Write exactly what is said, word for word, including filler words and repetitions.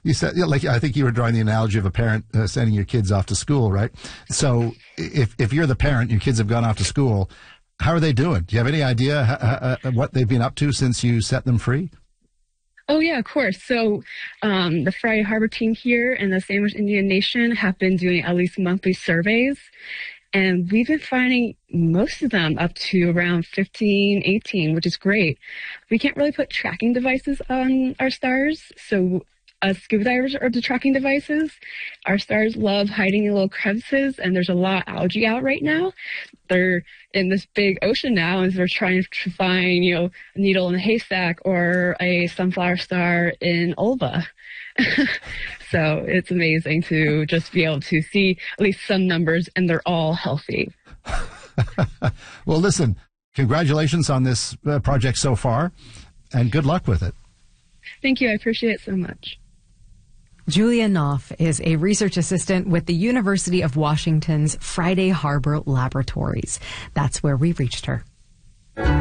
you said, like, I think you were drawing the analogy of a parent uh, sending your kids off to school, right? So if if you're the parent, your kids have gone off to school, how are they doing? Do you have any idea uh, uh, what they've been up to since you set them free? Oh, yeah, of course. So um, the Friday Harbor team here and the Sandwich Indian Nation have been doing at least monthly surveys. And we've been finding most of them up to around fifteen, eighteen, which is great. We can't really put tracking devices on our stars, so us scuba divers are the tracking devices. Our stars love hiding in little crevices, and there's a lot of algae out right now. They're in this big ocean now, and they're trying to find, you know, a needle in a haystack or a sunflower star in Ulva. So it's amazing to just be able to see at least some numbers, and they're all healthy. Well, listen, congratulations on this uh, project so far, and good luck with it. Thank you. I appreciate it so much. Julia Knopf is a research assistant with the University of Washington's Friday Harbor Laboratories. That's where we reached her.